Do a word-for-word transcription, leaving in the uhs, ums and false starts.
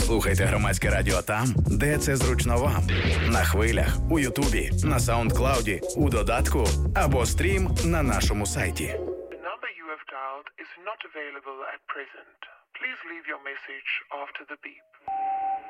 Слухайте Громадське радіо там, де це зручно вам. На хвилях, у Ютубі, на Саундклауді, у додатку або стрім на нашому сайті. The number you have dialed is not available at present. Please leave your message after the beep.